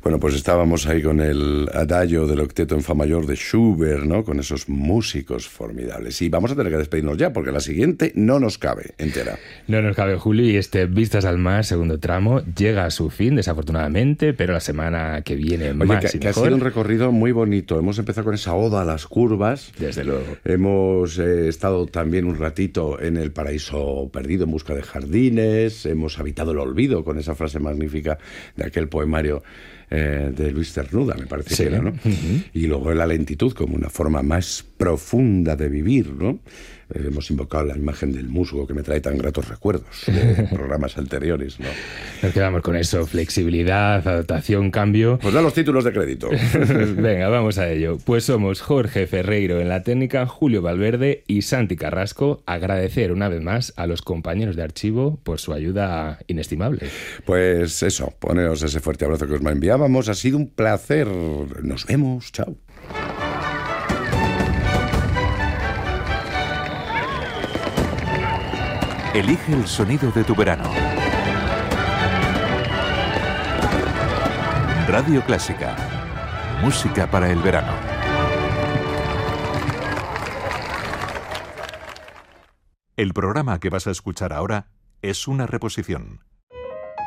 Bueno, pues estábamos ahí con el adagio del octeto en fa mayor de Schubert, ¿no? Con esos músicos formidables. Y vamos a tener que despedirnos ya, porque la siguiente no nos cabe entera. No nos cabe, Julio, y este Vistas al Mar, segundo tramo, llega a su fin, desafortunadamente, pero la semana que viene más y que mejor. ha sido un recorrido muy bonito. Hemos empezado con esa oda a las curvas. Desde luego. Hemos estado también un ratito en el paraíso perdido en busca de jardines. Hemos habitado el olvido con esa frase magnífica de aquel poemario de Luis Cernuda, me parece que era, ¿no? Uh-huh. Y luego la lentitud como una forma más profunda de vivir, ¿no? Hemos invocado la imagen del musgo que me trae tan gratos recuerdos de programas anteriores, ¿no? Nos quedamos con eso, flexibilidad, adaptación, cambio. Pues da los títulos de crédito. Venga, vamos a ello. Pues somos Jorge Ferreiro en la técnica, Julio Valverde y Santi Carrasco. Agradecer una vez más a los compañeros de archivo por su ayuda inestimable. Pues eso, poneros ese fuerte abrazo que os enviábamos. Ha sido un placer. Nos vemos. Chao. Elige el sonido de tu verano. Radio Clásica. Música para el verano. El programa que vas a escuchar ahora es una reposición.